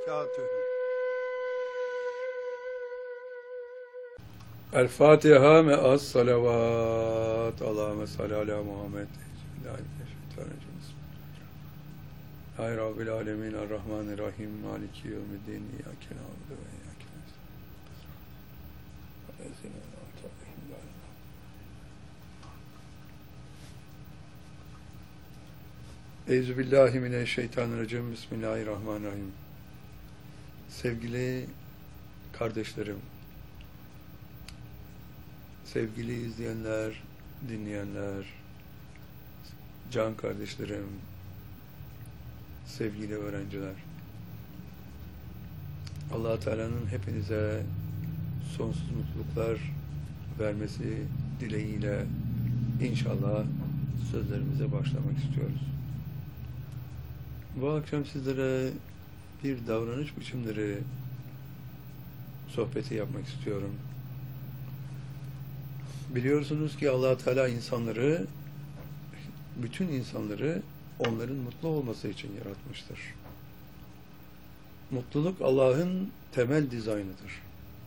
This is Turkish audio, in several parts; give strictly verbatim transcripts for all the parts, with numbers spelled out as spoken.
وبركاته. El-Fatiha me'as salavat. Allahümme salli ala Muhammed. Bismillahirrahmanirrahim. Hay Rabbil alemin. Errahmanirrahim. Maliki yevmiddin. İyyâke na'budu ve iyyâke nestaîn. Euzubillahimineşşeytanirracim. Bismillahirrahmanirrahim. Sevgili kardeşlerim, sevgili izleyenler, dinleyenler, can kardeşlerim, sevgili öğrenciler, Allah Teala'nın hepinize sonsuz mutluluklar vermesi dileğiyle inşallah sözlerimize başlamak istiyoruz. Bu akşam sizlere bir davranış biçimleri sohbeti yapmak istiyorum. Biliyorsunuz ki Allah Teala insanları, bütün insanları onların mutlu olması için yaratmıştır. Mutluluk Allah'ın temel dizaynıdır.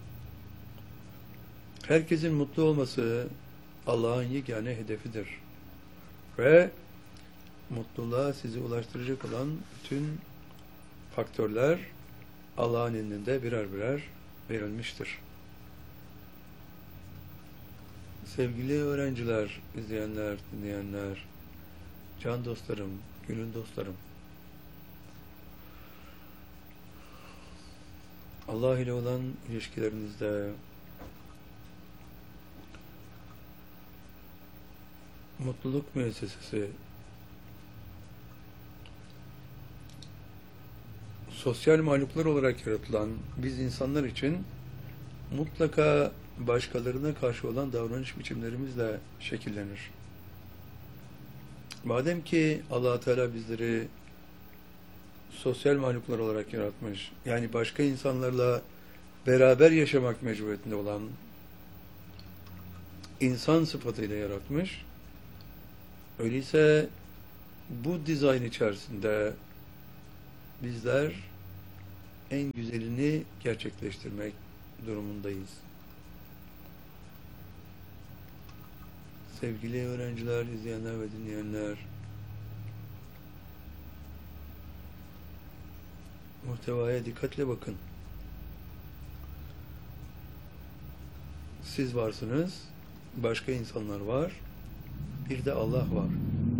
Herkesin mutlu olması Allah'ın yegane hedefidir. Ve mutluluğa sizi ulaştıracak olan bütün faktörler Allah'ın elinde birer birer verilmiştir. Sevgili öğrenciler, izleyenler, dinleyenler, can dostlarım, gönül dostlarım, Allah ile olan ilişkilerinizde mutluluk müessesesi sosyal mahluklar olarak yaratılan biz insanlar için mutlaka başkalarına karşı olan davranış biçimlerimizle şekillenir. Madem ki Allah Teala bizleri sosyal mahluklar olarak yaratmış, yani başka insanlarla beraber yaşamak mecburiyetinde olan insan sıfatıyla yaratmış, öyleyse bu dizayn içerisinde bizler en güzelini gerçekleştirmek durumundayız. Sevgili öğrenciler, izleyenler ve dinleyenler, muhtevaya dikkatle bakın. Siz varsınız, başka insanlar var, bir de Allah var.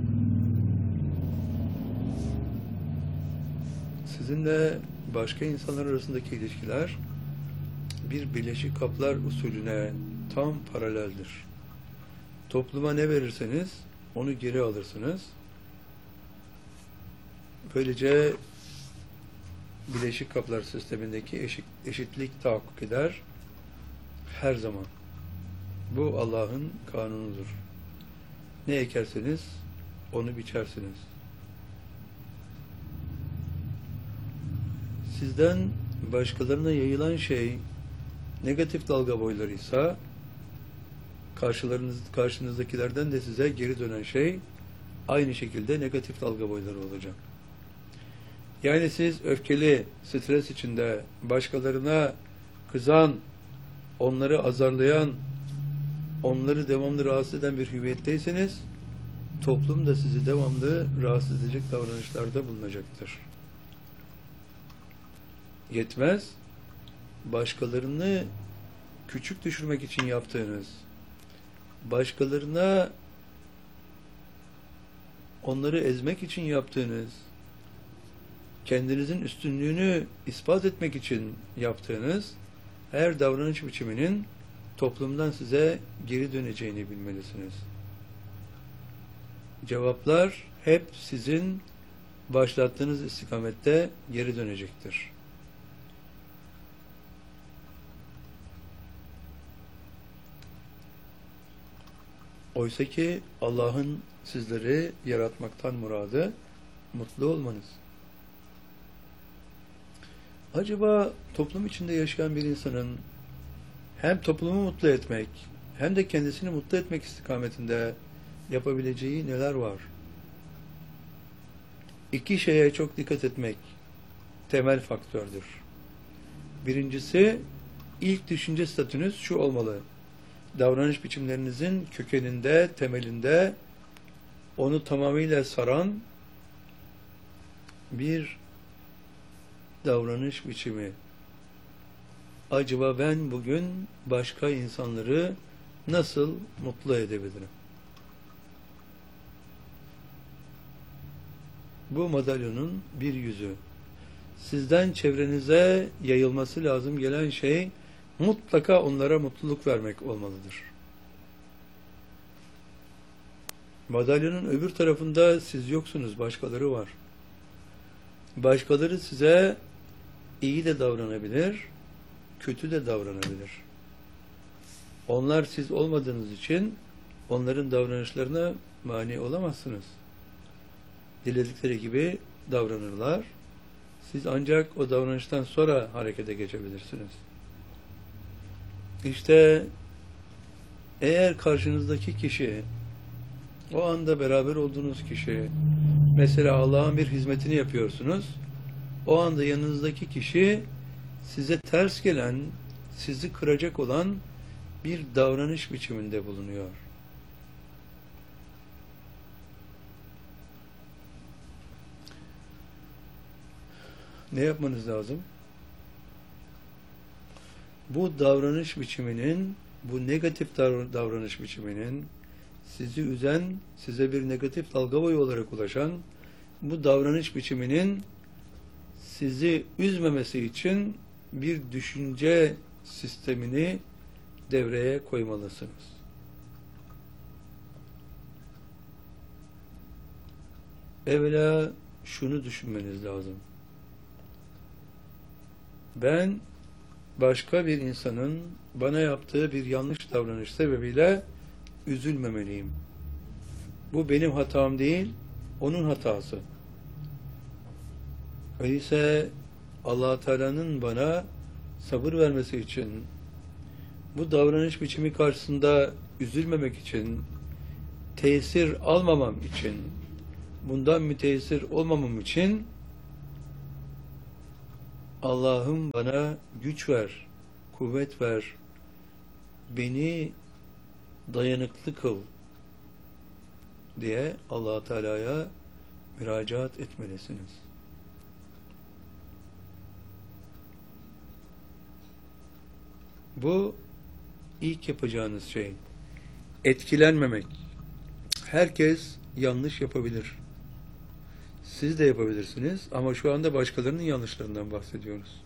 Sizinle başka insanlar arasındaki ilişkiler bir bileşik kaplar usulüne tam paraleldir. Topluma ne verirseniz onu geri alırsınız. Böylece bileşik kaplar sistemindeki eşit, eşitlik tahakkuk eder her zaman. Bu Allah'ın kanunudur. Ne ekerseniz onu biçersiniz. Sizden başkalarına yayılan şey negatif dalga boylarıysa, karşılarınız, karşınızdakilerden de size geri dönen şey aynı şekilde negatif dalga boyları olacak. Yani siz öfkeli, stres içinde, başkalarına kızan, onları azarlayan, onları devamlı rahatsız eden bir hüviyetteyseniz, toplum da sizi devamlı rahatsız edecek davranışlarda bulunacaktır. Yetmez, başkalarını küçük düşürmek için yaptığınız, başkalarına onları ezmek için yaptığınız, kendinizin üstünlüğünü ispat etmek için yaptığınız her davranış biçiminin toplumdan size geri döneceğini bilmelisiniz. Cevaplar hep sizin başlattığınız istikamette geri dönecektir. Oysa ki Allah'ın sizleri yaratmaktan muradı mutlu olmanız. Acaba toplum içinde yaşayan bir insanın hem toplumu mutlu etmek hem de kendisini mutlu etmek istikametinde yapabileceği neler var? İki şeye çok dikkat etmek temel faktördür. Birincisi, ilk düşünce statünüz şu olmalı. Davranış biçimlerinizin kökeninde, temelinde onu tamamıyla saran bir davranış biçimi. Acaba ben bugün başka insanları nasıl mutlu edebilirim? Bu madalyonun bir yüzü. Sizden çevrenize yayılması lazım gelen şey mutlaka onlara mutluluk vermek olmalıdır. Madalyonun öbür tarafında siz yoksunuz, başkaları var. Başkaları size iyi de davranabilir, kötü de davranabilir. Onlar siz olmadığınız için onların davranışlarına mani olamazsınız. Diledikleri gibi davranırlar. Siz ancak o davranıştan sonra harekete geçebilirsiniz. İşte eğer karşınızdaki kişi, o anda beraber olduğunuz kişi, mesela Allah'ın bir hizmetini yapıyorsunuz, o anda yanınızdaki kişi size ters gelen, sizi kıracak olan bir davranış biçiminde bulunuyor. Ne yapmanız lazım? Bu davranış biçiminin, bu negatif davranış biçiminin sizi üzen, size bir negatif dalga boyu olarak ulaşan bu davranış biçiminin sizi üzmemesi için bir düşünce sistemini devreye koymalısınız. Evvela şunu düşünmeniz lazım. Ben başka bir insanın bana yaptığı bir yanlış davranış sebebiyle üzülmemeliyim. Bu benim hatam değil, onun hatası. Öyleyse Allah Teala'nın bana sabır vermesi için, bu davranış biçimi karşısında üzülmemek için, tesir almamam için, bundan müteessir olmamam için Allah'ım bana güç ver, kuvvet ver, beni dayanıklı kıl diye Allah Teala'ya müracaat etmelisiniz. Bu ilk yapacağınız şey. Etkilenmemek. Herkes yanlış yapabilir. Siz de yapabilirsiniz ama şu anda başkalarının yanlışlarından bahsediyoruz.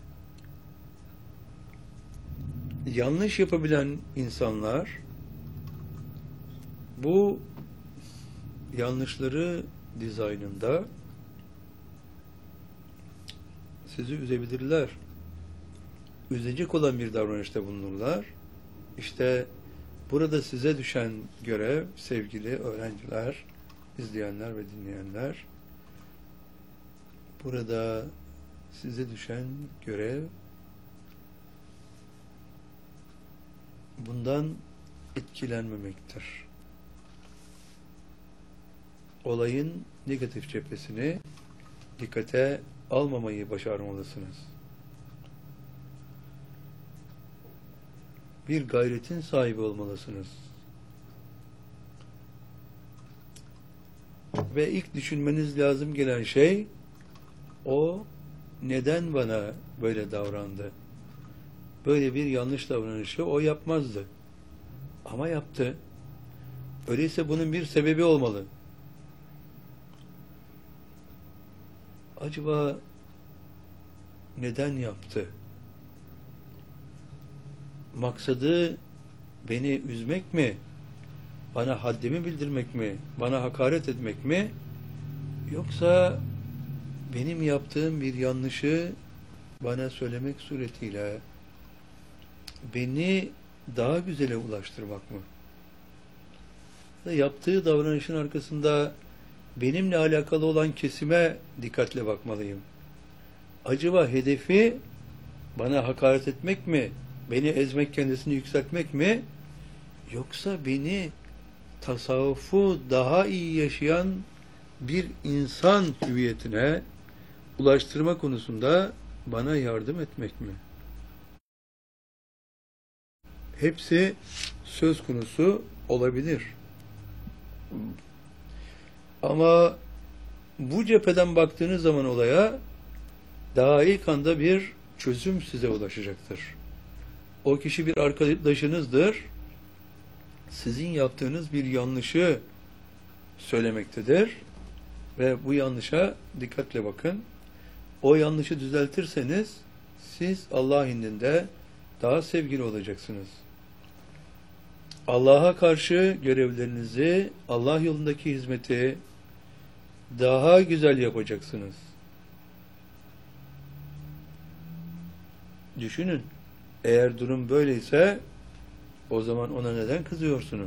Yanlış yapabilen insanlar bu yanlışları dizaynında sizi üzebilirler. Üzecek olan bir davranışta bulunurlar. İşte burada size düşen görev, sevgili öğrenciler, izleyenler ve dinleyenler, burada size düşen görev bundan etkilenmemektir. Olayın negatif cephesini dikkate almamayı başarmalısınız. Bir gayretin sahibi olmalısınız. Ve ilk düşünmeniz lazım gelen şey, o neden bana böyle davrandı? Böyle bir yanlış davranışı o yapmazdı. Ama yaptı. Öyleyse bunun bir sebebi olmalı. Acaba neden yaptı? Maksadı beni üzmek mi? Bana haddimi bildirmek mi? Bana hakaret etmek mi? Yoksa benim yaptığım bir yanlışı bana söylemek suretiyle beni daha güzele ulaştırmak mı? Yaptığı davranışın arkasında benimle alakalı olan kesime dikkatle bakmalıyım. Acaba hedefi bana hakaret etmek mi? Beni ezmek, kendisini yükseltmek mi? Yoksa beni tasavvufu daha iyi yaşayan bir insan hüviyetine ulaştırma konusunda bana yardım etmek mi? Hepsi söz konusu olabilir. Ama bu cepheden baktığınız zaman olaya daha ilk anda bir çözüm size ulaşacaktır. O kişi bir arkadaşınızdır. Sizin yaptığınız bir yanlışı söylemektedir. Ve bu yanlışa dikkatle bakın. O yanlışı düzeltirseniz siz Allah indinde daha sevgili olacaksınız. Allah'a karşı görevlerinizi, Allah yolundaki hizmeti daha güzel yapacaksınız. Düşünün, eğer durum böyleyse o zaman ona neden kızıyorsunuz?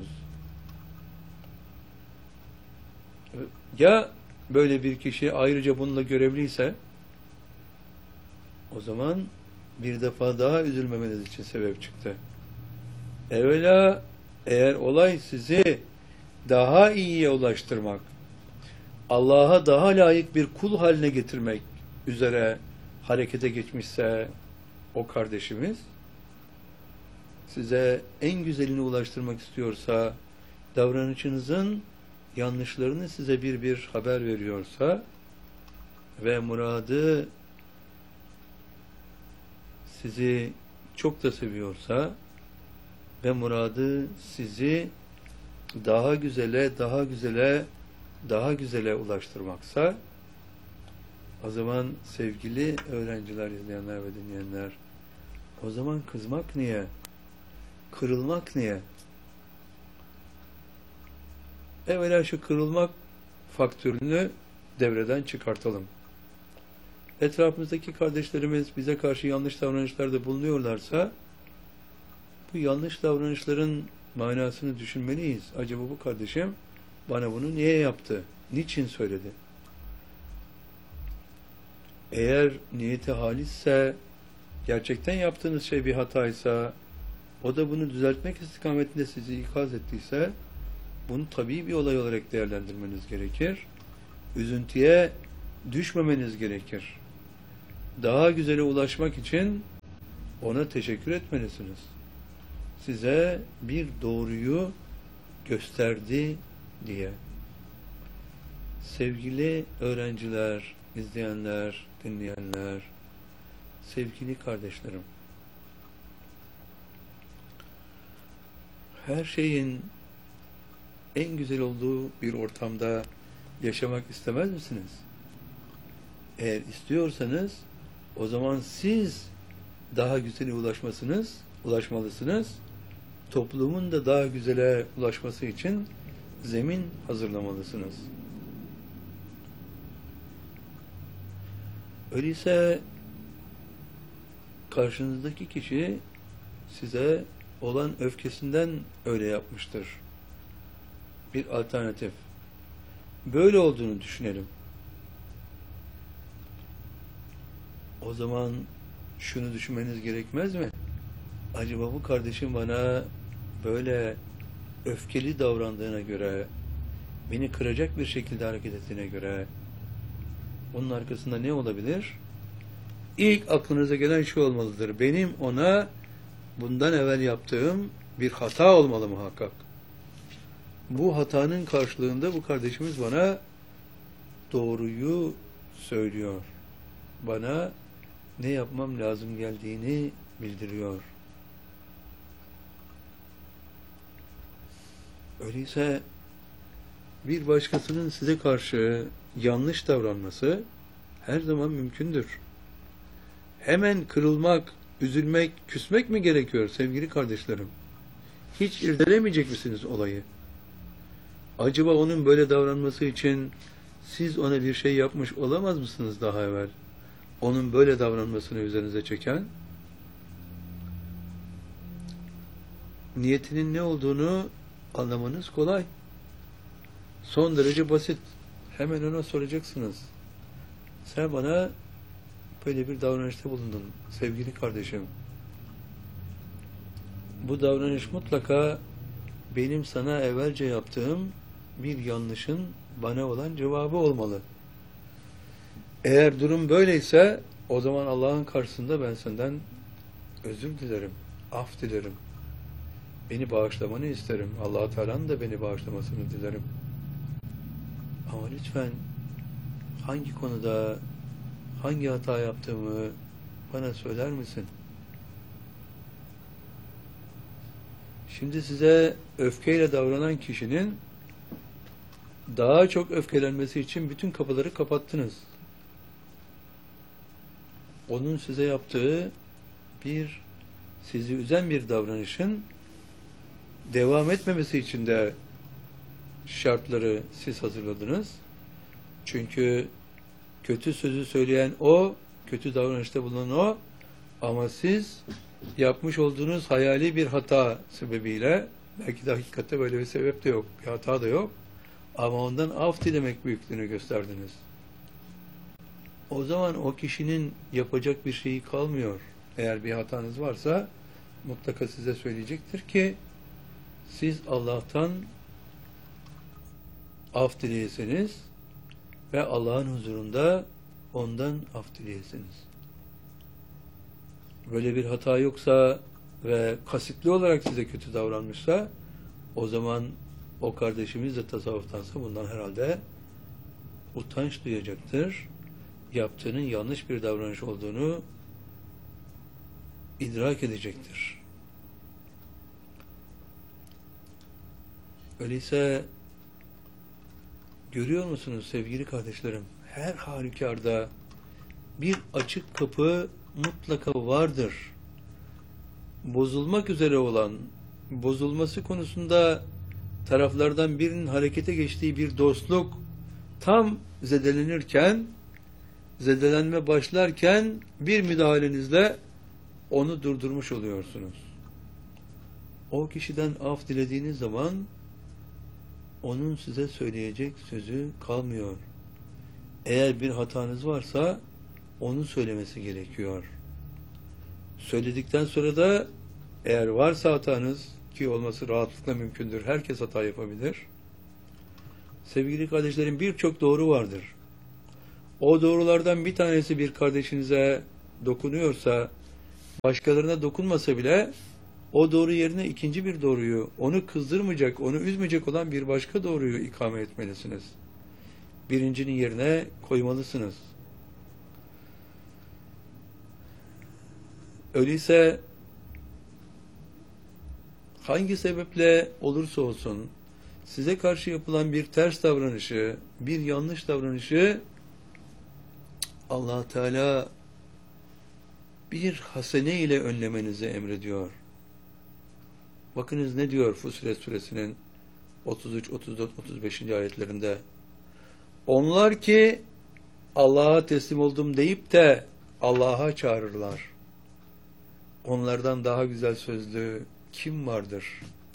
Ya böyle bir kişi ayrıca bununla görevliyse o zaman bir defa daha üzülmemeniz için sebep çıktı. Evvela eğer olay sizi daha iyiye ulaştırmak, Allah'a daha layık bir kul haline getirmek üzere harekete geçmişse o kardeşimiz, size en güzelini ulaştırmak istiyorsa, davranışınızın yanlışlarını size bir bir haber veriyorsa ve muradı sizi çok da seviyorsa ve muradı sizi daha güzele, daha güzele, daha güzele ulaştırmaksa, o zaman sevgili öğrenciler, izleyenler ve dinleyenler, o zaman kızmak niye? Kırılmak niye? Evvela şu kırılmak faktörünü devreden çıkartalım. Etrafımızdaki kardeşlerimiz bize karşı yanlış davranışlarda bulunuyorlarsa, bu yanlış davranışların manasını düşünmeliyiz. Acaba bu kardeşim bana bunu niye yaptı? Niçin söyledi? Eğer niyeti halisse, gerçekten yaptığınız şey bir hataysa, o da bunu düzeltmek istikametinde sizi ikaz ettiyse, bunu tabii bir olay olarak değerlendirmeniz gerekir. Üzüntüye düşmemeniz gerekir. Daha güzele ulaşmak için ona teşekkür etmelisiniz. Size bir doğruyu gösterdi diye. Sevgili öğrenciler, izleyenler, dinleyenler, sevgili kardeşlerim, her şeyin en güzel olduğu bir ortamda yaşamak istemez misiniz? Eğer istiyorsanız, o zaman siz daha güzele ulaşmasınız, ulaşmalısınız. Toplumun da daha güzele ulaşması için zemin hazırlamalısınız. Öyleyse karşınızdaki kişi size olan öfkesinden öyle yapmıştır. Bir alternatif. Böyle olduğunu düşünelim. O zaman şunu düşünmeniz gerekmez mi? Acaba bu kardeşim bana böyle öfkeli davrandığına göre, beni kıracak bir şekilde hareket ettiğine göre, onun arkasında ne olabilir? İlk aklınıza gelen şu olmalıdır. Benim ona bundan evvel yaptığım bir hata olmalı muhakkak. Bu hatanın karşılığında bu kardeşimiz bana doğruyu söylüyor. Bana ne yapmam lazım geldiğini bildiriyor. Öyleyse bir başkasının size karşı yanlış davranması her zaman mümkündür. Hemen kırılmak, üzülmek, küsmek mi gerekiyor sevgili kardeşlerim? Hiç irdelemeyecek misiniz olayı? Acaba onun böyle davranması için siz ona bir şey yapmış olamaz mısınız daha evvel? Onun böyle davranmasını üzerinize çeken, niyetinin ne olduğunu anlamanız kolay. Son derece basit. Hemen ona soracaksınız. Sen bana böyle bir davranışta bulundun sevgili kardeşim. Bu davranış mutlaka benim sana evvelce yaptığım bir yanlışın bana olan cevabı olmalı. Eğer durum böyleyse o zaman Allah'ın karşısında ben senden özür dilerim, af dilerim. Beni bağışlamanı isterim. Allah Teala'nın da beni bağışlamasını dilerim. Ama lütfen hangi konuda hangi hata yaptığımı bana söyler misin? Şimdi size öfkeyle davranan kişinin daha çok öfkelenmesi için bütün kapıları kapattınız. Onun size yaptığı bir, sizi üzen bir davranışın devam etmemesi için de şartları siz hazırladınız. Çünkü kötü sözü söyleyen o, kötü davranışta bulunan o, ama siz yapmış olduğunuz hayali bir hata sebebiyle, belki de hakikatte böyle bir sebep de yok, bir hata da yok, ama ondan af dilemek büyüklüğünü gösterdiniz. O zaman o kişinin yapacak bir şeyi kalmıyor. Eğer bir hatanız varsa mutlaka size söyleyecektir ki siz Allah'tan af dileyesiniz ve Allah'ın huzurunda ondan af dileyesiniz. Böyle bir hata yoksa ve kasıtlı olarak size kötü davranmışsa, o zaman o kardeşimiz de tasavvuftansa bundan herhalde utanç duyacaktır. Yaptığının yanlış bir davranış olduğunu idrak edecektir. Öyleyse görüyor musunuz sevgili kardeşlerim? Her halükarda bir açık kapı mutlaka vardır. Bozulmak üzere olan, bozulması konusunda taraflardan birinin harekete geçtiği bir dostluk tam zedelenirken, zedelenme başlarken bir müdahalenizle onu durdurmuş oluyorsunuz. O kişiden af dilediğiniz zaman onun size söyleyecek sözü kalmıyor. Eğer bir hatanız varsa onu söylemesi gerekiyor. Söyledikten sonra da eğer varsa hatanız, ki olması rahatlıkla mümkündür, herkes hata yapabilir. Sevgili kardeşlerim, birçok doğru vardır. O doğrulardan bir tanesi bir kardeşinize dokunuyorsa, başkalarına dokunmasa bile o doğru yerine ikinci bir doğruyu, onu kızdırmayacak, onu üzmeyecek olan bir başka doğruyu ikame etmelisiniz. Birincinin yerine koymalısınız. Öyleyse hangi sebeple olursa olsun size karşı yapılan bir ters davranışı, bir yanlış davranışı Allah Teala bir hasene ile önlemenizi emrediyor. Bakınız ne diyor Fussilet suresinin otuz üç, otuz dört, otuz beşinci ayetlerinde. Onlar ki Allah'a teslim oldum deyip de Allah'a çağırırlar. Onlardan daha güzel sözlü kim vardır?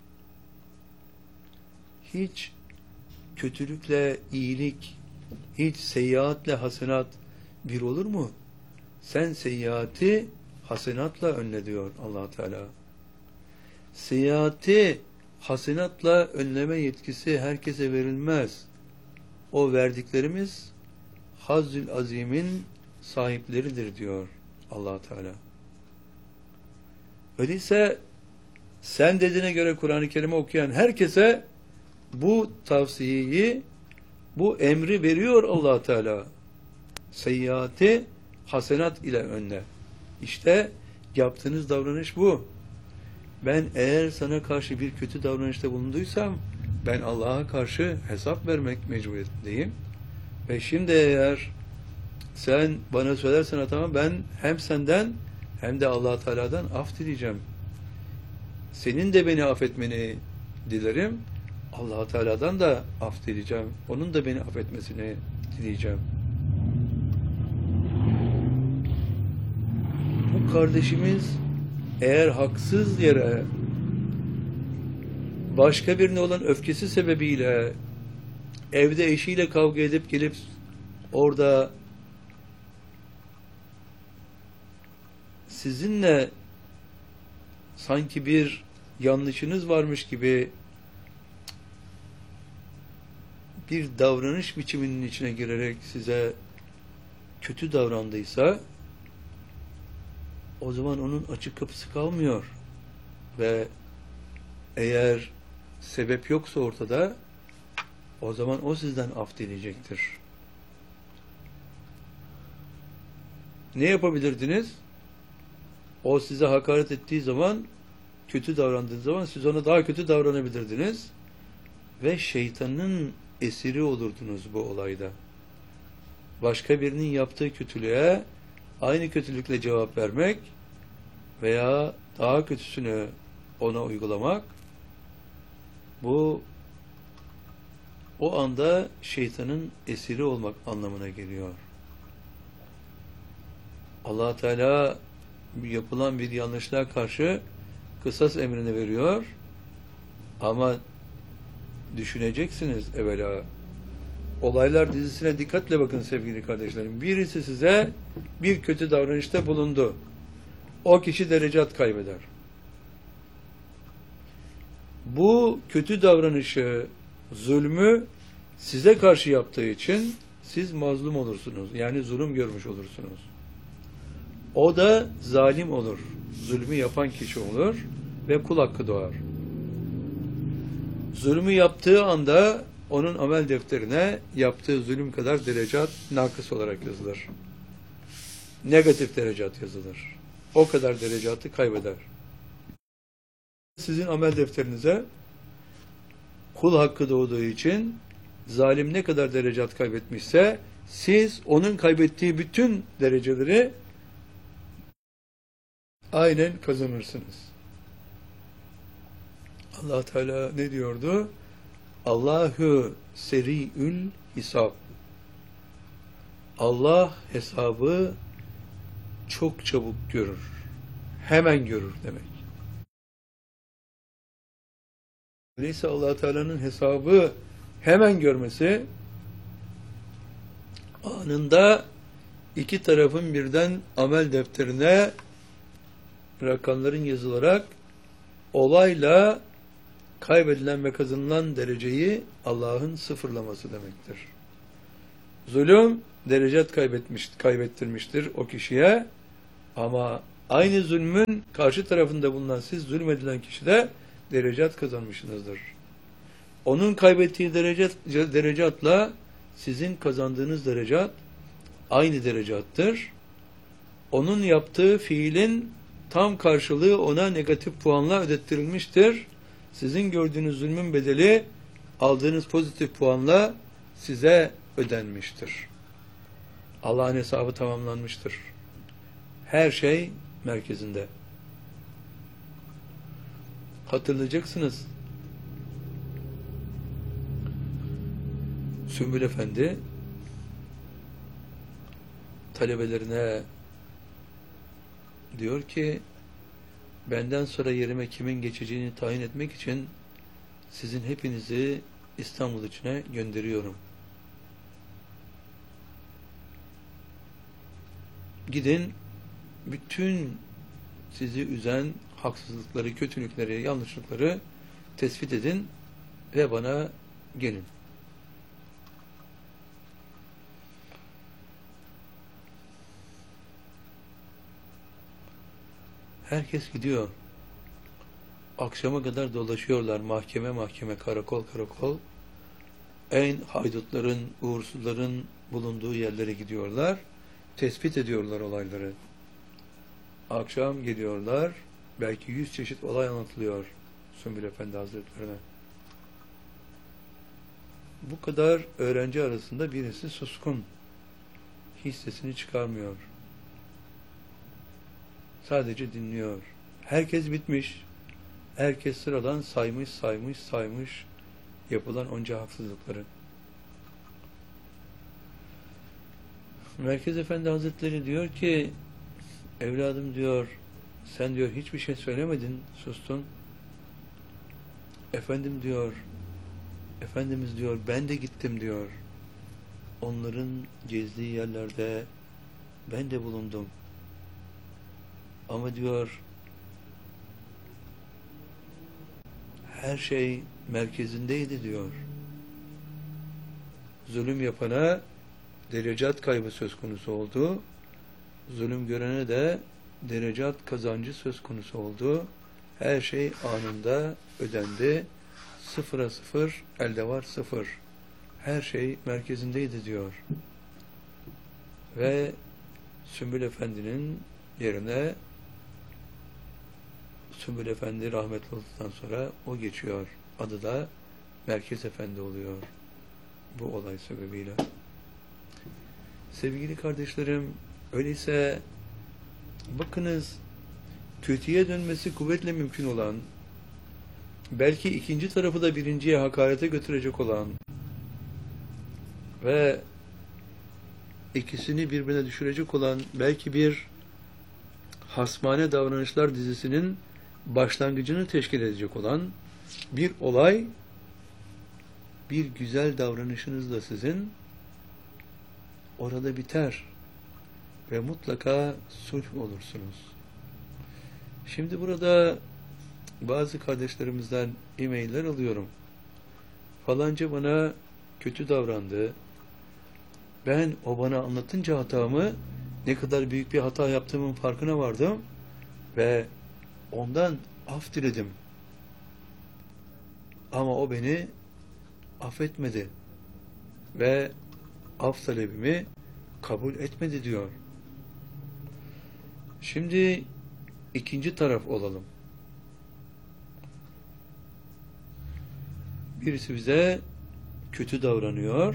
Hiç kötülükle iyilik, hiç seyyiatle hasenat bir olur mu? Sen seyyiatı hasenatla önle diyor Allah Teala. Seyyiatı hasenatla önleme yetkisi herkese verilmez. O verdiklerimiz Hazzül Azim'in sahipleridir diyor Allah Teala. Öyleyse sen dediğine göre Kur'an-ı Kerim'i okuyan herkese bu tavsiyeyi, bu emri veriyor Allah Teala. Seyyiatı hasenat ile önle. İşte yaptığınız davranış bu. Ben eğer sana karşı bir kötü davranışta bulunduysam, ben Allah'a karşı hesap vermek mecburiyetindeyim. Ve şimdi eğer sen bana söylersen tamam, ben hem senden hem de Allah Teala'dan af dileyeceğim. Senin de beni affetmeni dilerim. Allah Teala'dan da af dileyeceğim. Onun da beni affetmesini dileyeceğim. Bu kardeşimiz eğer haksız yere başka birine olan öfkesi sebebiyle evde eşiyle kavga edip gelip orada sizinle sanki bir yanlışınız varmış gibi bir davranış biçiminin içine girerek size kötü davrandıysa o zaman onun açık kapısı kalmıyor ve eğer sebep yoksa ortada o zaman o sizden af dileyecektir. Ne yapabilirdiniz? O size hakaret ettiği zaman, kötü davrandığınız zaman siz ona daha kötü davranabilirdiniz ve şeytanın esiri olurdunuz bu olayda. Başka birinin yaptığı kötülüğe aynı kötülükle cevap vermek veya daha kötüsünü ona uygulamak, bu o anda şeytanın esiri olmak anlamına geliyor. Allah Teala yapılan bir yanlışlığa karşı kısas emrini veriyor ama düşüneceksiniz evvela. Olaylar dizisine dikkatle bakın sevgili kardeşlerim. Birisi size bir kötü davranışta bulundu. O kişi derecat kaybeder. Bu kötü davranışı, zulmü size karşı yaptığı için siz mazlum olursunuz. Yani zulüm görmüş olursunuz. O da zalim olur. Zulmü yapan kişi olur ve kul hakkı doğar. Zulmü yaptığı anda onun amel defterine yaptığı zulüm kadar derecat nakıs olarak yazılır. Negatif derecat yazılır. O kadar derecatı kaybeder. Sizin amel defterinize kul hakkı doğduğu için zalim ne kadar derecat kaybetmişse siz onun kaybettiği bütün dereceleri aynen kazanırsınız. Allah Teala ne diyordu? Allahu seri'ül hisab. Allah hesabı çok çabuk görür. Hemen görür demek. Öyleyse Allah Teala'nın hesabı hemen görmesi, anında iki tarafın birden amel defterine rakamların yazılarak olayla kaybedilen ve kazanılan dereceyi Allah'ın sıfırlaması demektir. Zulüm derecat kaybetmiş, kaybettirmiştir o kişiye ama aynı zulmün karşı tarafında bulunan siz zulmedilen kişi de derecat kazanmışsınızdır. Onun kaybettiği derecat, derecatla sizin kazandığınız derecat aynı derecattır. Onun yaptığı fiilin tam karşılığı ona negatif puanla ödettirilmiştir. Sizin gördüğünüz zulmün bedeli aldığınız pozitif puanla size ödenmiştir. Allah'ın hesabı tamamlanmıştır. Her şey merkezinde. Hatırlayacaksınız. Sümbül Efendi talebelerine diyor ki benden sonra yerime kimin geçeceğini tayin etmek için sizin hepinizi İstanbul içine gönderiyorum. Gidin bütün sizi üzen haksızlıkları, kötülükleri, yanlışlıkları tespit edin ve bana gelin. Herkes gidiyor. Akşama kadar dolaşıyorlar. Mahkeme mahkeme, karakol karakol. En haydutların, uğursuzların bulunduğu yerlere gidiyorlar. Tespit ediyorlar olayları. Akşam geliyorlar. Belki yüz çeşit olay anlatılıyor Sümbül Efendi Hazretlerine. Bu kadar öğrenci arasında birisi suskun. Hiç sesini çıkarmıyor. Sadece dinliyor. Herkes bitmiş. Herkes sıradan saymış, saymış, saymış yapılan onca haksızlıkları. Merkez Efendi Hazretleri diyor ki evladım diyor sen diyor hiçbir şey söylemedin, sustun. Efendim diyor Efendimiz diyor ben de gittim diyor. Onların gezdiği yerlerde ben de bulundum. Ama diyor her şey merkezindeydi diyor. Zulüm yapana derecat kaybı söz konusu oldu. Zulüm görene de derecat kazancı söz konusu oldu. Her şey anında ödendi. Sıfıra sıfır, elde var sıfır. Her şey merkezindeydi diyor. Ve Sümbül Efendi'nin yerine Sümbül Efendi rahmetli olduktan sonra o geçiyor. Adı da Merkez Efendi oluyor. Bu olay sebebiyle. Sevgili kardeşlerim, öyleyse bakınız, kötüye dönmesi kuvvetle mümkün olan, belki ikinci tarafı da birinciye hakarete götürecek olan ve ikisini birbirine düşürecek olan belki bir hasmane davranışlar dizisinin başlangıcını teşkil edecek olan bir olay, bir güzel davranışınızla sizin orada biter ve mutlaka sulh olursunuz. Şimdi burada bazı kardeşlerimizden e-mailler alıyorum. Falanca bana kötü davrandı. Ben o bana anlatınca hatamı, ne kadar büyük bir hata yaptığımın farkına vardım ve ondan af diledim. Ama o beni affetmedi ve af talebimi kabul etmedi diyor. Şimdi ikinci taraf olalım. Birisi bize kötü davranıyor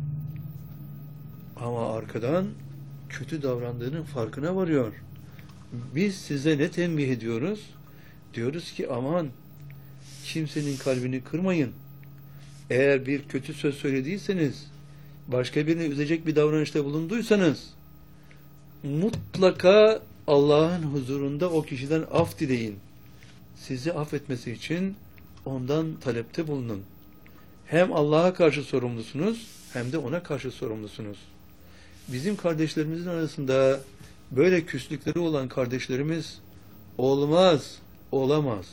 ama arkadan kötü davrandığının farkına varıyor. Biz size ne tembih ediyoruz? Diyoruz ki aman, kimsenin kalbini kırmayın. Eğer bir kötü söz söylediyseniz, başka birini üzecek bir davranışta bulunduysanız, mutlaka Allah'ın huzurunda o kişiden af dileyin. Sizi affetmesi için ondan talepte bulunun. Hem Allah'a karşı sorumlusunuz, hem de ona karşı sorumlusunuz. Bizim kardeşlerimizin arasında böyle küslükleri olan kardeşlerimiz olmaz, olamaz.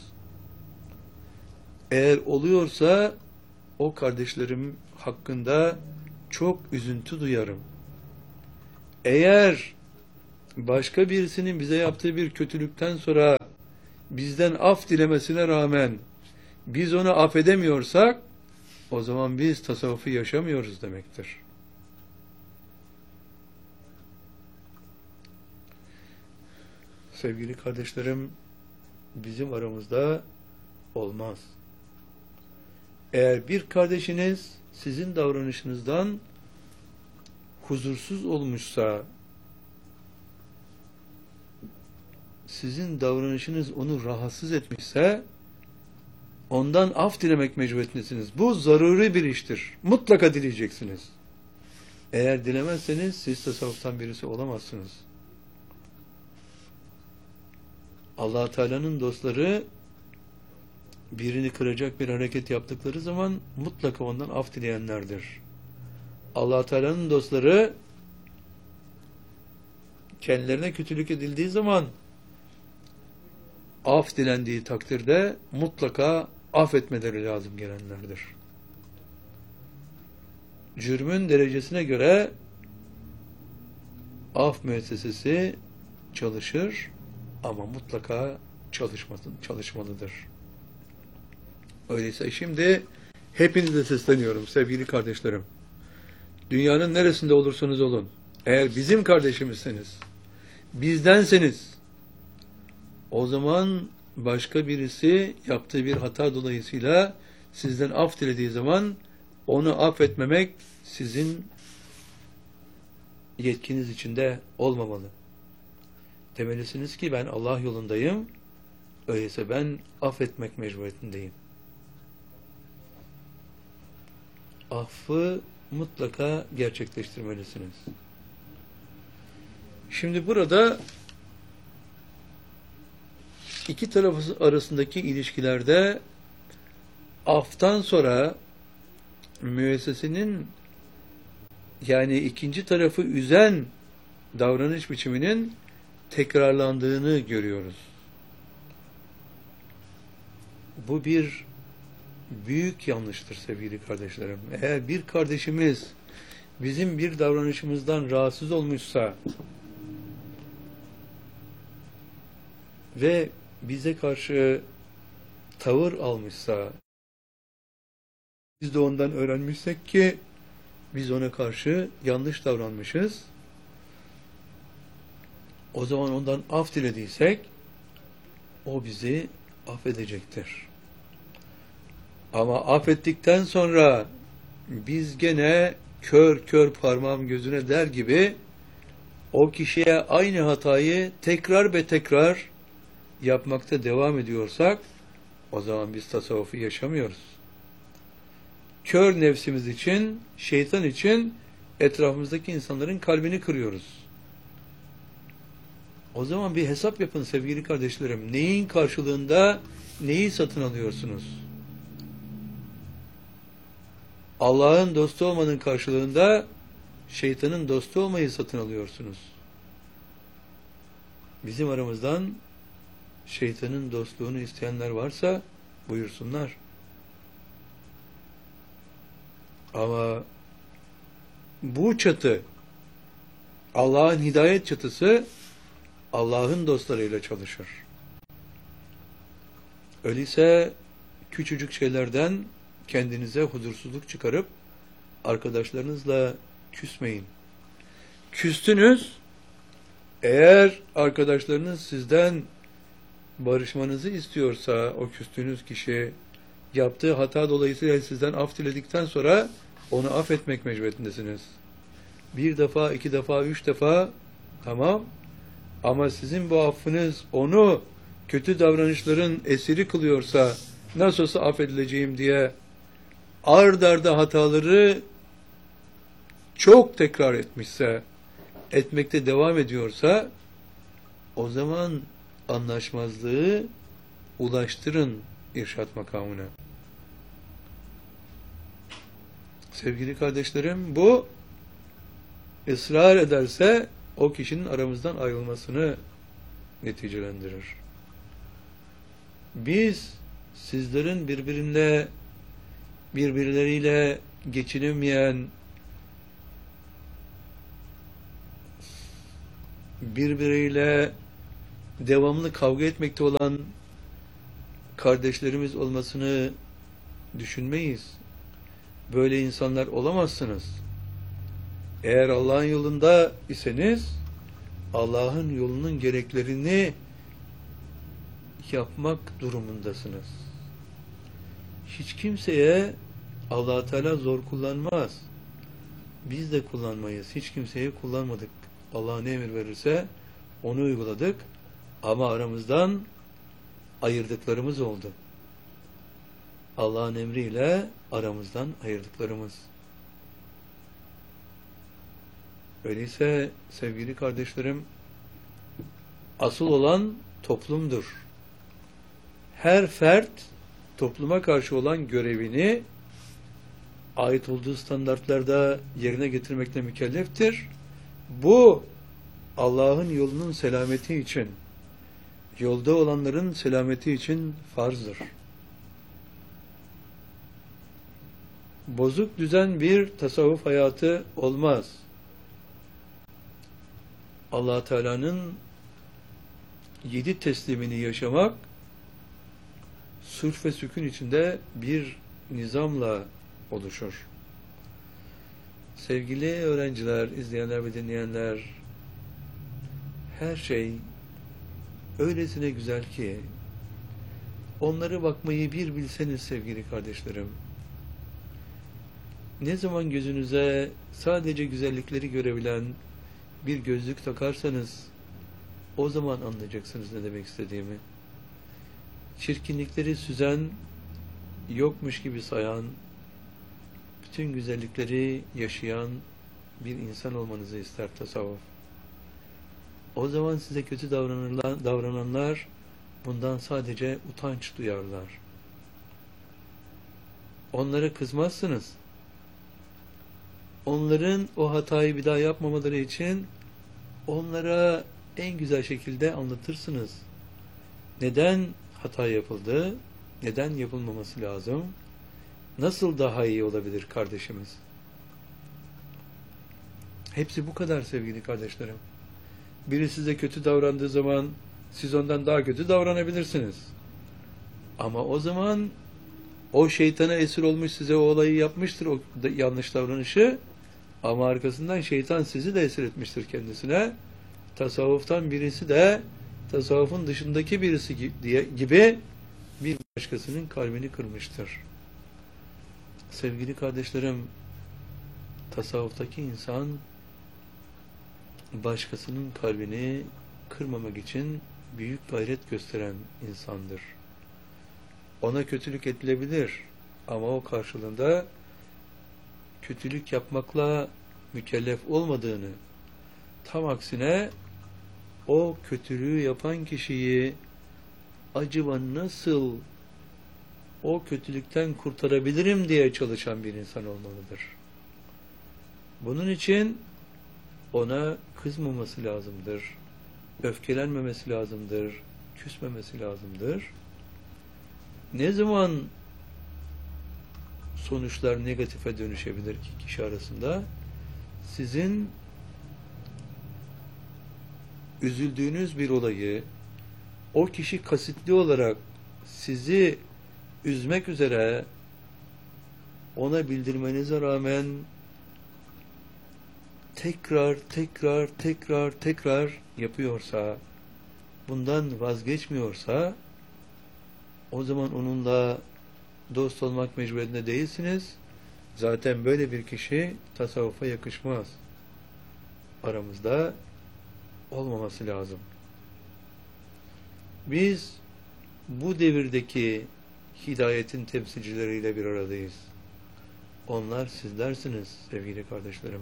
Eğer oluyorsa o kardeşlerim hakkında çok üzüntü duyarım. Eğer başka birisinin bize yaptığı bir kötülükten sonra bizden af dilemesine rağmen biz onu affedemiyorsak, o zaman biz tasavvufu yaşamıyoruz demektir. Sevgili kardeşlerim, bizim aramızda olmaz. Eğer bir kardeşiniz sizin davranışınızdan huzursuz olmuşsa, sizin davranışınız onu rahatsız etmişse, ondan af dilemek mecburiyetindesiniz. Bu zaruri bir iştir. Mutlaka dileyeceksiniz. Eğer dilemezseniz siz tasavvuftan birisi olamazsınız. Allah Teala'nın dostları birini kıracak bir hareket yaptıkları zaman mutlaka ondan af dileyenlerdir. Allah Teala'nın dostları kendilerine kötülük edildiği zaman af dilendiği takdirde mutlaka affetmeleri lazım gelenlerdir. Cürmün derecesine göre af müessesesi çalışır ama mutlaka çalışmasın, çalışmalıdır. Öyleyse şimdi hepinize sesleniyorum sevgili kardeşlerim. Dünyanın neresinde olursanız olun, eğer bizim kardeşimizseniz, bizdenseniz, o zaman başka birisi yaptığı bir hata dolayısıyla sizden af dilediği zaman onu affetmemek sizin yetkiniz içinde olmamalı. Demelisiniz ki ben Allah yolundayım, öyleyse ben affetmek mecburiyetindeyim. Affı mutlaka gerçekleştirmelisiniz. Şimdi burada iki taraf arasındaki ilişkilerde aftan sonra müessesenin, yani ikinci tarafı üzen davranış biçiminin tekrarlandığını görüyoruz. Bu bir büyük yanlıştır sevgili kardeşlerim. Eğer bir kardeşimiz bizim bir davranışımızdan rahatsız olmuşsa ve bize karşı tavır almışsa, biz de ondan öğrenmişsek ki biz ona karşı yanlış davranmışız, o zaman ondan af dilediysek o bizi affedecektir. Ama affettikten sonra biz gene kör kör parmağım gözüne der gibi o kişiye aynı hatayı tekrar ve tekrar yapmakta devam ediyorsak o zaman biz tasavvufu yaşamıyoruz. Kör nefsimiz için, şeytan için etrafımızdaki insanların kalbini kırıyoruz. O zaman bir hesap yapın sevgili kardeşlerim. Neyin karşılığında neyi satın alıyorsunuz? Allah'ın dostu olmanın karşılığında şeytanın dostu olmayı satın alıyorsunuz. Bizim aramızdan şeytanın dostluğunu isteyenler varsa buyursunlar. Ama bu çatı, Allah'ın hidayet çatısı Allah'ın dostlarıyla çalışır. Öyleyse küçücük şeylerden kendinize huzursuzluk çıkarıp arkadaşlarınızla küsmeyin. Küstünüz, eğer arkadaşlarınız sizden barışmanızı istiyorsa o küstüğünüz kişi yaptığı hata dolayısıyla sizden af diledikten sonra onu affetmek mecburiyetindesiniz. Bir defa, iki defa, üç defa tamam, ama sizin bu affınız onu kötü davranışların esiri kılıyorsa, nasıl olsa affedileceğim diye ard arda hataları çok tekrar etmişse, etmekte devam ediyorsa, o zaman anlaşmazlığı ulaştırın irşat makamına. Sevgili kardeşlerim, bu ısrar ederse o kişinin aramızdan ayrılmasını neticelendirir. Biz sizlerin birbirine birbirleriyle geçinemeyen, birbiriyle devamlı kavga etmekte olan kardeşlerimiz olmasını düşünmeyiz. Böyle insanlar olamazsınız. Eğer Allah'ın yolunda iseniz, Allah'ın yolunun gereklerini yapmak durumundasınız. Hiç kimseye Allah Teala zor kullanmaz. Biz de kullanmayız. Hiç kimseye kullanmadık. Allah ne emir verirse onu uyguladık. Ama aramızdan ayırdıklarımız oldu. Allah'ın emriyle aramızdan ayırdıklarımız. Öyleyse sevgili kardeşlerim, asıl olan toplumdur. Her fert topluma karşı olan görevini ait olduğu standartlarda yerine getirmekle mükelleftir. Bu Allah'ın yolunun selameti için, yolda olanların selameti için farzdır. Bozuk düzen bir tasavvuf hayatı olmaz. Allah Teala'nın yedi teslimini yaşamak, sulh ve sükun içinde bir nizamla oluşur. Sevgili öğrenciler, izleyenler ve dinleyenler, her şey öylesine güzel ki, onlara bakmayı bir bilseniz sevgili kardeşlerim, ne zaman gözünüze sadece güzellikleri görebilen bir gözlük takarsanız, o zaman anlayacaksınız ne demek istediğimi. Çirkinlikleri süzen, yokmuş gibi sayan, bütün güzellikleri yaşayan bir insan olmanızı ister tasavvuf. O zaman size kötü davranırlar, davrananlar bundan sadece utanç duyarlar. Onlara kızmazsınız. Onların o hatayı bir daha yapmamaları için onlara en güzel şekilde anlatırsınız. Neden hata yapıldı? Neden yapılmaması lazım? Nasıl daha iyi olabilir kardeşimiz? Hepsi bu kadar sevgili kardeşlerim. Biri size kötü davrandığı zaman siz ondan daha kötü davranabilirsiniz. Ama o zaman o şeytana esir olmuş, size o olayı yapmıştır, o yanlış davranışı. Ama arkasından şeytan sizi de esir etmiştir kendisine. Tasavvuftan birisi de tasavvufun dışındaki birisi gibi bir başkasının kalbini kırmıştır. Sevgili kardeşlerim, tasavvuftaki insan başkasının kalbini kırmamak için büyük gayret gösteren insandır. Ona kötülük edilebilir ama o karşılığında kötülük yapmakla mükellef olmadığını, tam aksine o kötülüğü yapan kişiyi acaba nasıl o kötülükten kurtarabilirim diye çalışan bir insan olmalıdır. Bunun için ona kızmaması lazımdır, öfkelenmemesi lazımdır, küsmemesi lazımdır. Ne zaman sonuçlar negatife dönüşebilir ki kişi arasında? Sizin üzüldüğünüz bir olayı o kişi kasıtlı olarak sizi üzmek üzere ona bildirmenize rağmen tekrar tekrar tekrar tekrar yapıyorsa, bundan vazgeçmiyorsa, o zaman onunla dost olmak mecburiyetinde değilsiniz. Zaten böyle bir kişi tasavvufa yakışmaz. Aramızda olmaması lazım. Biz bu devirdeki hidayetin temsilcileriyle bir aradayız. Onlar sizlersiniz sevgili kardeşlerim.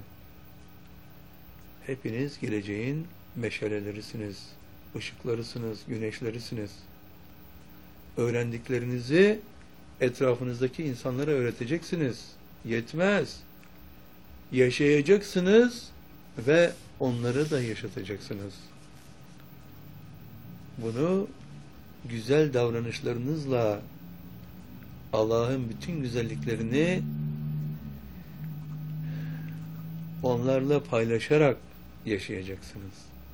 Hepiniz geleceğin meşalelerisiniz, ışıklarısınız, güneşlerisiniz. Öğrendiklerinizi etrafınızdaki insanlara öğreteceksiniz. Yetmez. Yaşayacaksınız ve onları da yaşatacaksınız. Bunu güzel davranışlarınızla, Allah'ın bütün güzelliklerini onlarla paylaşarak yaşayacaksınız.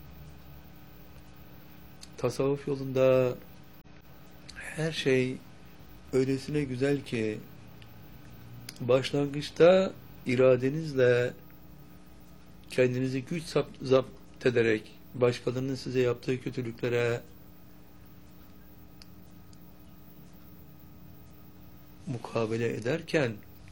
Tasavvuf yolunda her şey öylesine güzel ki başlangıçta iradenizle kendinizi güç zapt ederek başkalarının size yaptığı kötülüklere mukabele ederken,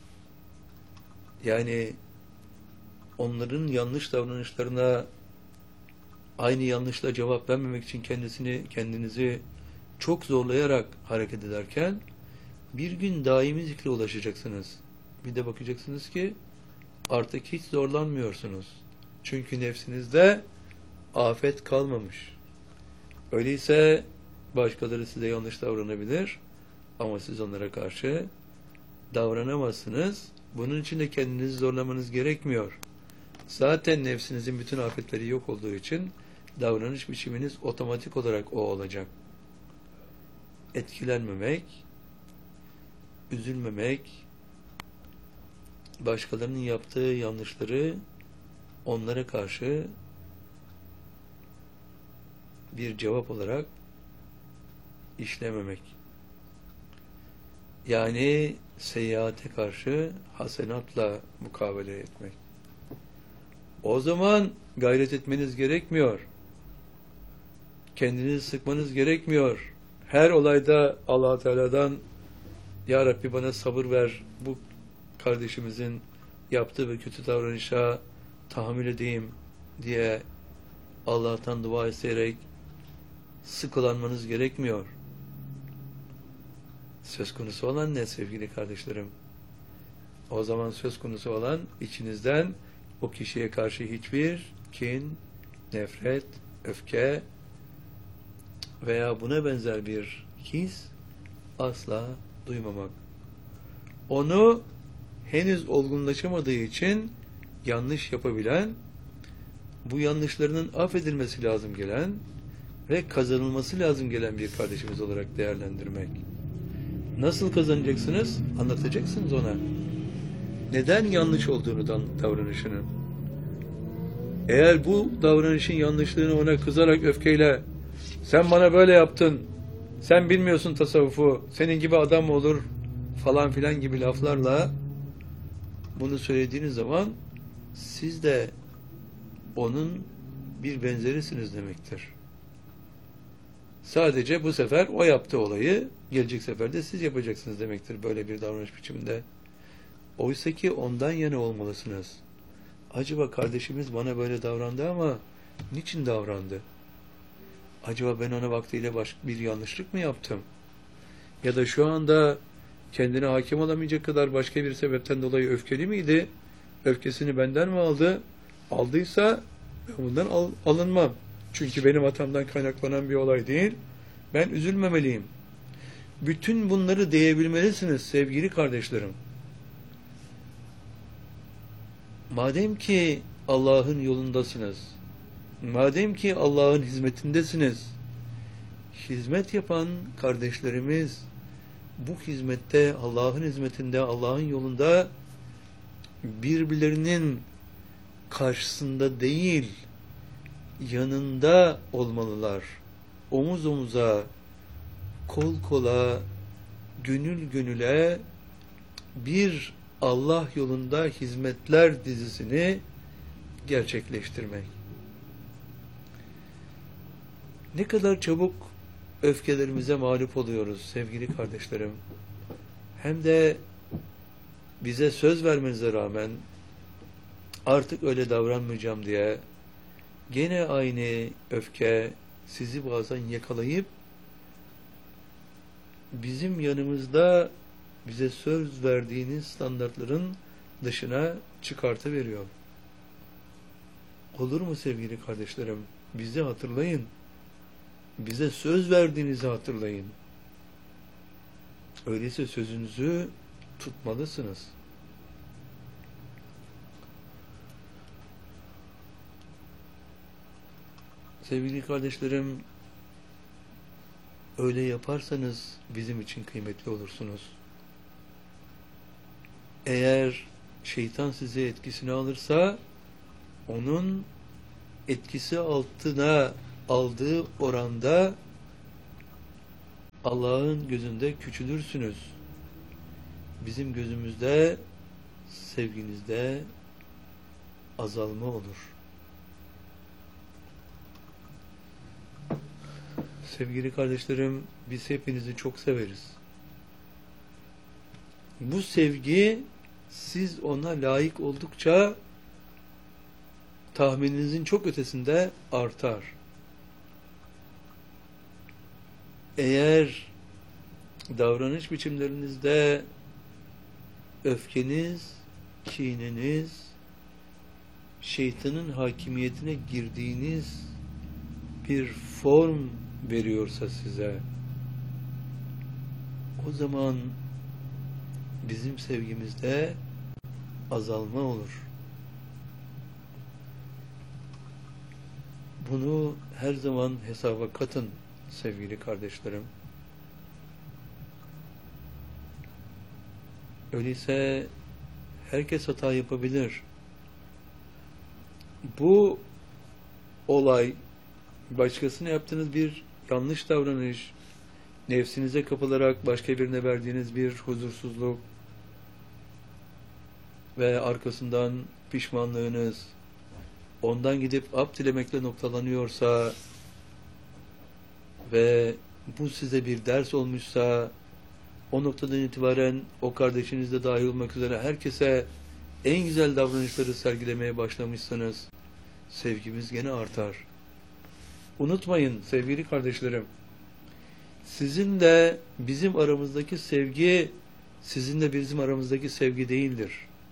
yani onların yanlış davranışlarına aynı yanlışla cevap vermemek için kendisini kendinizi çok zorlayarak hareket ederken bir gün daimi zikre ulaşacaksınız. Bir de bakacaksınız ki artık hiç zorlanmıyorsunuz. Çünkü nefsinizde afet kalmamış. Öyleyse başkaları size yanlış davranabilir ama siz onlara karşı davranamazsınız. Bunun için de kendinizi zorlamanız gerekmiyor. Zaten nefsinizin bütün afetleri yok olduğu için davranış biçiminiz otomatik olarak o olacak. Etkilenmemek, üzülmemek, başkalarının yaptığı yanlışları onlara karşı bir cevap olarak işlememek. Yani seyyiate karşı hasenatla mukabele etmek. O zaman gayret etmeniz gerekmiyor. Kendinizi sıkmanız gerekmiyor. Her olayda Allah Teala'dan Ya Rabbi bana sabır ver, bu kardeşimizin yaptığı ve kötü davranışa tahammül edeyim diye Allah'tan dua isteyerek sıkılanmanız gerekmiyor. Söz konusu olan ne sevgili kardeşlerim? O zaman söz konusu olan içinizden o kişiye karşı hiçbir kin, nefret, öfke veya buna benzer bir his asla duymamak. Onu henüz olgunlaşamadığı için yanlış yapabilen, bu yanlışlarının affedilmesi lazım gelen ve kazanılması lazım gelen bir kardeşimiz olarak değerlendirmek. Nasıl kazanacaksınız? Anlatacaksınız ona. Neden yanlış olduğunu davranışının. Eğer bu davranışın yanlışlığını ona kızarak, öfkeyle, sen bana böyle yaptın, sen bilmiyorsun tasavvufu, senin gibi adam mı olur falan filan gibi laflarla bunu söylediğiniz zaman siz de onun bir benzerisiniz demektir. Sadece bu sefer o yaptı olayı, gelecek sefer de siz yapacaksınız demektir böyle bir davranış biçiminde. Oysa ki ondan yana olmalısınız. Acaba kardeşimiz bana böyle davrandı ama niçin davrandı? Acaba ben ona vaktiyle baş, bir yanlışlık mı yaptım? Ya da şu anda kendine hakim olamayacak kadar başka bir sebepten dolayı öfkeli miydi? Öfkesini benden mi aldı? Aldıysa ben bundan al, alınmam. Çünkü benim hatamdan kaynaklanan bir olay değil. Ben üzülmemeliyim. Bütün bunları diyebilmelisiniz sevgili kardeşlerim. Madem ki Allah'ın yolundasınız, madem ki Allah'ın hizmetindesiniz, hizmet yapan kardeşlerimiz bu hizmette, Allah'ın hizmetinde, Allah'ın yolunda birbirlerinin karşısında değil, yanında olmalılar. Omuz omuza, kol kola, gönül gönüle bir Allah yolunda hizmetler dizisini gerçekleştirmek. Ne kadar çabuk öfkelerimize mağlup oluyoruz sevgili kardeşlerim. Hem de bize söz vermenize rağmen artık öyle davranmayacağım diye gene aynı öfke sizi bazen yakalayıp bizim yanımızda bize söz verdiğiniz standartların dışına çıkartıveriyor. Olur mu sevgili kardeşlerim? Bizi hatırlayın. Bize söz verdiğinizi hatırlayın. Öyleyse sözünüzü tutmalısınız. Sevgili kardeşlerim, öyle yaparsanız bizim için kıymetli olursunuz. Eğer şeytan sizi etkisine alırsa, onun etkisi altına aldığı oranda Allah'ın gözünde küçülürsünüz. Bizim gözümüzde, sevginizde azalma olur. Sevgili kardeşlerim, biz hepinizi çok severiz. Bu sevgi siz ona layık oldukça tahmininizin çok ötesinde artar. Eğer davranış biçimlerinizde öfkeniz, kininiz, şeytanın hakimiyetine girdiğiniz bir form veriyorsa size, o zaman bizim sevgimizde azalma olur. Bunu her zaman hesaba katın sevgili kardeşlerim. Öyleyse herkes hata yapabilir. Bu olay, başkasına yaptığınız bir yanlış davranış, nefsinize kapılarak başka birine verdiğiniz bir huzursuzluk ve arkasından pişmanlığınız ondan gidip af dilemekle noktalanıyorsa ve bu size bir ders olmuşsa, o noktadan itibaren o kardeşiniz de dahil olmak üzere herkese en güzel davranışları sergilemeye başlamışsanız sevgimiz gene artar. Unutmayın sevgili kardeşlerim, sizin de bizim aramızdaki sevgi sizinle bizim aramızdaki sevgi değildir.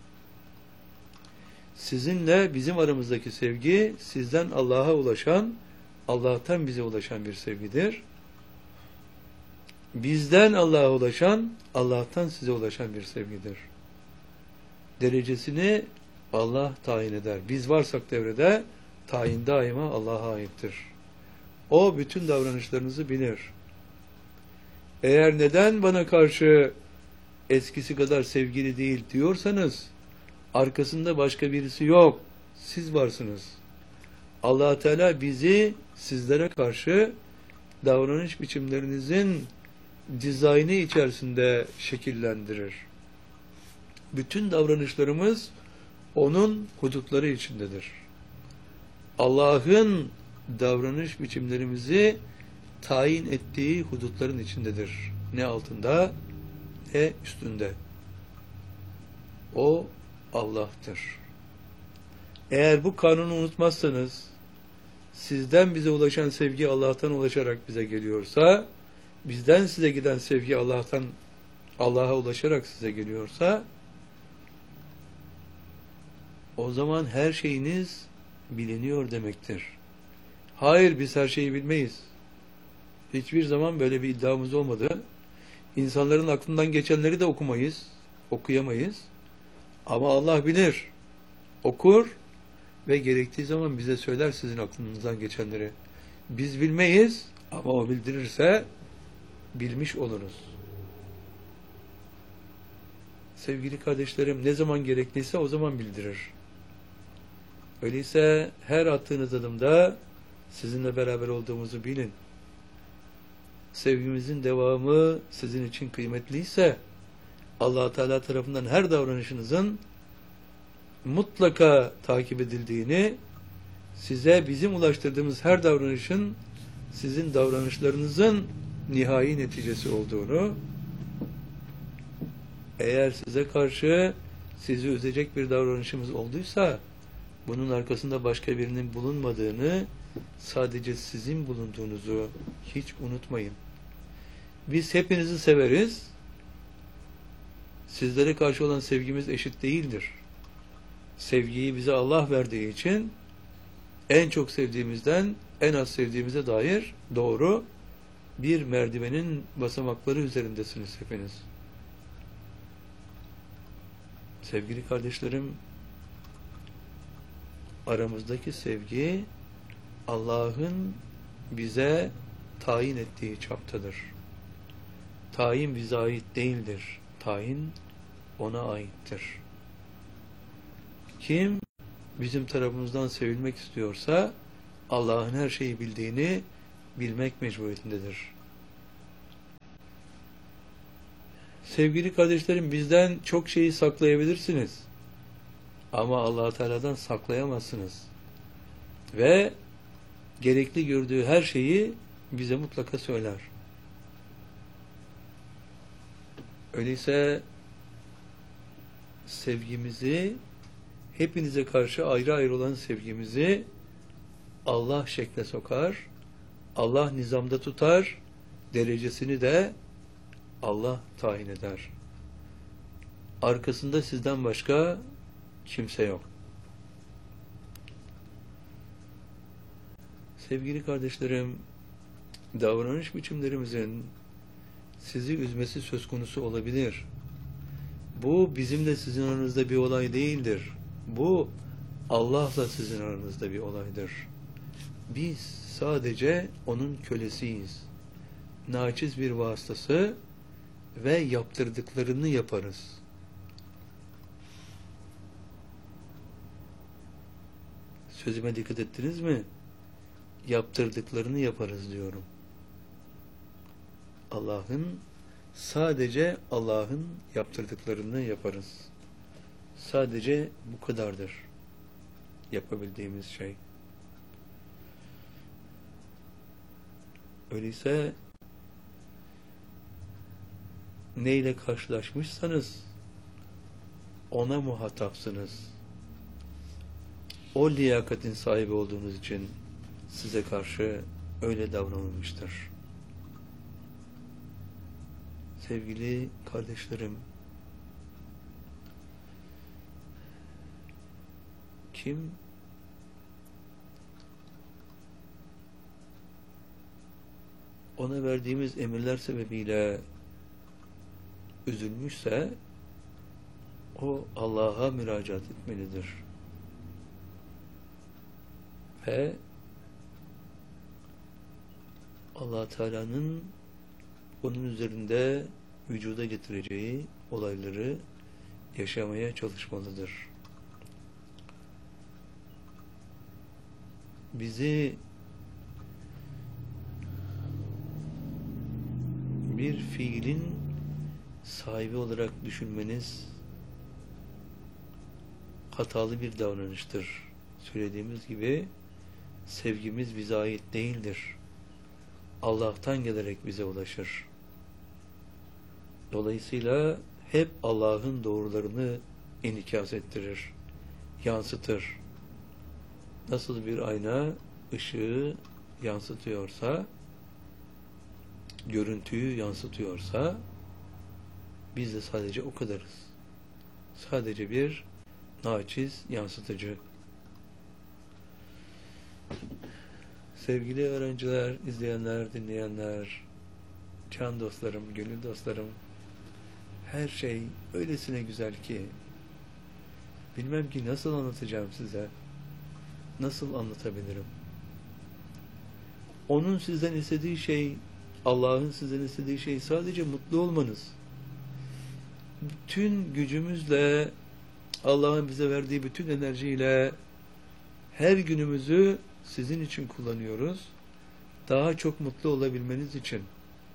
Sizinle bizim aramızdaki sevgi sizden Allah'a ulaşan, Allah'tan bize ulaşan bir sevgidir. Bizden Allah'a ulaşan, Allah'tan size ulaşan bir sevgidir. Derecesini Allah tayin eder. Biz varsak devrede tayin daima Allah'a aittir. O bütün davranışlarınızı bilir. Eğer neden bana karşı eskisi kadar sevgili değil diyorsanız, arkasında başka birisi yok. Siz varsınız. Allah Teala bizi sizlere karşı davranış biçimlerinizin dizaynı içerisinde şekillendirir. Bütün davranışlarımız onun hudutları içindedir. Allah'ın davranış biçimlerimizi tayin ettiği hudutların içindedir. Ne altında ne üstünde. O Allah'tır. Eğer bu kanunu unutmazsanız, sizden bize ulaşan sevgi Allah'tan ulaşarak bize geliyorsa, bizden size giden sevgi Allah'tan Allah'a ulaşarak size geliyorsa, o zaman her şeyiniz biliniyor demektir. Hayır, biz her şeyi bilmeyiz. Hiçbir zaman böyle bir iddiamız olmadı. İnsanların aklından geçenleri de okumayız, okuyamayız. Ama Allah bilir, okur ve gerektiği zaman bize söyler sizin aklınızdan geçenleri. Biz bilmeyiz ama o bildirirse bilmiş oluruz. Sevgili kardeşlerim, ne zaman gerekliyse o zaman bildirir. Öyleyse her attığınız adımda sizinle beraber olduğumuzu bilin. Sevgimizin devamı sizin için kıymetliyse, Allah Teala tarafından her davranışınızın mutlaka takip edildiğini, size bizim ulaştırdığımız her davranışın sizin davranışlarınızın nihai neticesi olduğunu, eğer size karşı sizi üzecek bir davranışımız olduysa, bunun arkasında başka birinin bulunmadığını, sadece sizin bulunduğunuzu hiç unutmayın. Biz hepinizi severiz. Sizlere karşı olan sevgimiz eşit değildir. Sevgiyi bize Allah verdiği için en çok sevdiğimizden en az sevdiğimize dair doğru bir merdivenin basamakları üzerindesiniz hepiniz. Sevgili kardeşlerim, aramızdaki sevgi Allah'ın bize tayin ettiği çaptadır. Tayin bize ait değildir. Tayin ona aittir. Kim bizim tarafımızdan sevilmek istiyorsa Allah'ın her şeyi bildiğini bilmek mecburiyetindedir. Sevgili kardeşlerim, bizden çok şeyi saklayabilirsiniz. Ama Allah-u Teala'dan saklayamazsınız. Ve gerekli gördüğü her şeyi bize mutlaka söyler. Öyleyse sevgimizi, hepinize karşı ayrı ayrı olan sevgimizi Allah şekle sokar, Allah nizamda tutar, derecesini de Allah tayin eder. Arkasında sizden başka kimse yok. Sevgili kardeşlerim, davranış biçimlerimizin sizi üzmesi söz konusu olabilir. Bu bizimle sizin aranızda bir olay değildir. Bu Allah'la sizin aranızda bir olaydır. Biz sadece onun kölesiyiz. Naçiz bir vasıtası ve yaptırdıklarını yaparız. Sözüme dikkat ettiniz mi? Yaptırdıklarını yaparız diyorum. Allah'ın, sadece Allah'ın yaptırdıklarını yaparız. Sadece bu kadardır yapabildiğimiz şey. Öyleyse neyle karşılaşmışsanız ona muhatapsınız. O liyakatin sahibi olduğunuz için size karşı öyle davranılmıştır. Sevgili kardeşlerim, kim ona verdiğimiz emirler sebebiyle üzülmüşse o Allah'a müracaat etmelidir. Ve Allah Teala'nın onun üzerinde vücuda getireceği olayları yaşamaya çalışmalıdır. bizi bir fiilin sahibi olarak düşünmeniz hatalı bir davranıştır. Söylediğimiz gibi sevgimiz bize ait değildir. Allah'tan gelerek bize ulaşır. Dolayısıyla hep Allah'ın doğrularını inikas ettirir, yansıtır. Nasıl bir ayna ışığı yansıtıyorsa, görüntüyü yansıtıyorsa, biz de sadece o kadarız. Sadece bir naçiz yansıtıcı. Sevgili öğrenciler, izleyenler, dinleyenler, can dostlarım, gönül dostlarım, her şey öylesine güzel ki, bilmem ki nasıl anlatacağım size, nasıl anlatabilirim. Onun sizden istediği şey, Allah'ın sizden istediği şey sadece mutlu olmanız. Bütün gücümüzle, Allah'ın bize verdiği bütün enerjiyle her günümüzü sizin için kullanıyoruz. Daha çok mutlu olabilmeniz için.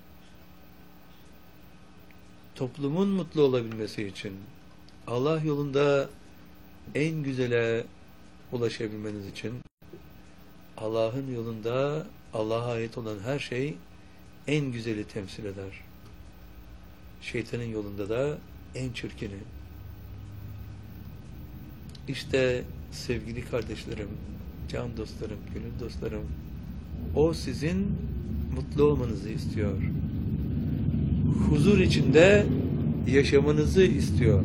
Toplumun mutlu olabilmesi için. Allah yolunda en güzele ulaşabilmeniz için. Allah'ın yolunda Allah'a ait olan her şey en güzeli temsil eder. Şeytanın yolunda da en çirkini. İşte sevgili kardeşlerim, can dostlarım, gönül dostlarım, o sizin mutlu olmanızı istiyor. Huzur içinde yaşamanızı istiyor.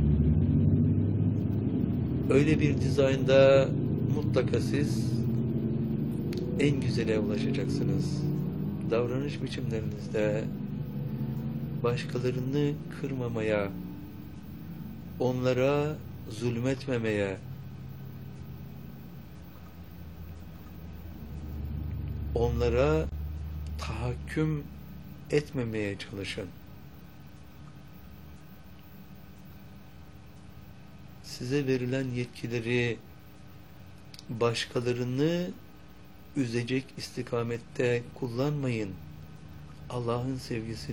Öyle bir dizaynda mutlaka siz en güzele ulaşacaksınız. Davranış biçimlerinizde başkalarını kırmamaya, onlara zulmetmemeye, onlara tahakküm etmemeye çalışın. Size verilen yetkileri başkalarını üzecek istikamette kullanmayın. Allah'ın sevgisini